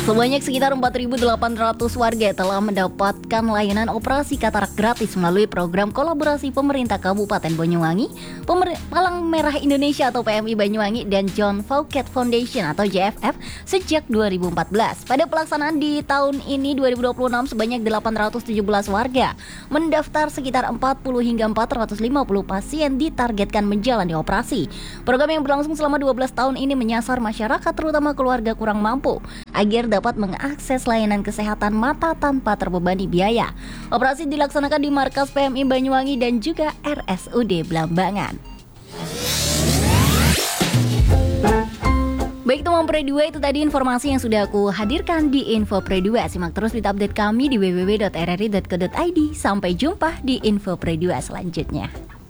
Sebanyak sekitar 4.800 warga telah mendapatkan layanan operasi katarak gratis melalui program kolaborasi pemerintah Kabupaten Banyuwangi, Palang Merah Indonesia atau PMI Banyuwangi, dan John Fauquet Foundation atau JFF sejak 2014. Pada pelaksanaan di tahun ini 2026 sebanyak 817 warga mendaftar, sekitar 40 hingga 450 pasien ditargetkan menjalani operasi. Program yang berlangsung selama 12 tahun ini menyasar masyarakat terutama keluarga kurang mampu agar dapat mengakses layanan kesehatan mata tanpa terbebani biaya. Operasi dilaksanakan di markas PMI Banyuwangi dan juga RSUD Blambangan. Baik teman Pre 2, itu tadi informasi yang sudah aku hadirkan di Info Pre 2. Simak terus berita update kami di www.rri.co.id. Sampai jumpa di Info Pre 2 selanjutnya.